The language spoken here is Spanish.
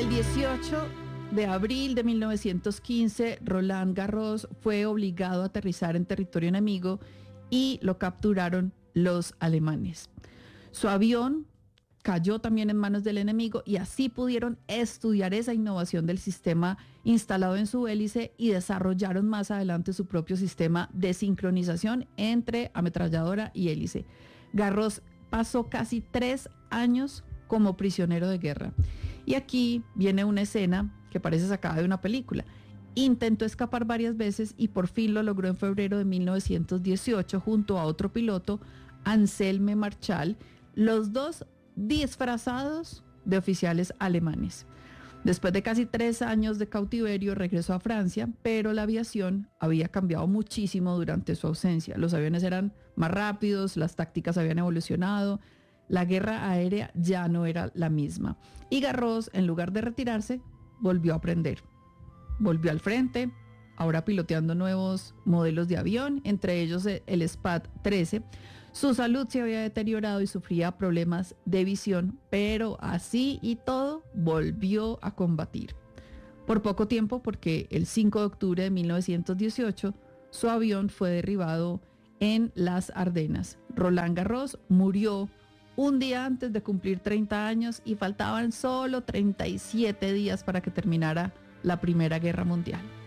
El 18 de abril de 1915, Roland Garros fue obligado a aterrizar en territorio enemigo y lo capturaron los alemanes. Su avión cayó también en manos del enemigo y así pudieron estudiar esa innovación del sistema instalado en su hélice y desarrollaron más adelante su propio sistema de sincronización entre ametralladora y hélice. Garros pasó casi 3 años como prisionero de guerra. Y aquí viene una escena que parece sacada de una película. Intentó escapar varias veces y por fin lo logró en febrero de 1918 junto a otro piloto, Anselme Marchal, los dos disfrazados de oficiales alemanes. Después de casi 3 años de cautiverio, regresó a Francia, pero la aviación había cambiado muchísimo durante su ausencia. Los aviones eran más rápidos, las tácticas habían evolucionado, la guerra aérea ya no era la misma. Y Garros, en lugar de retirarse, volvió a aprender. Volvió al frente, ahora piloteando nuevos modelos de avión, entre ellos el SPAT-13. Su salud se había deteriorado y sufría problemas de visión, pero así y todo volvió a combatir. Por poco tiempo, porque el 5 de octubre de 1918, su avión fue derribado en las Ardenas. Roland Garros murió un día antes de cumplir 30 años y faltaban solo 37 días para que terminara la Primera Guerra Mundial.